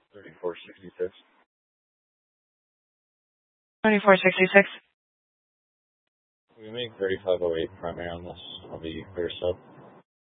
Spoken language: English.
3466. 2466. We make 3508 primary on this. I'll be clear sub.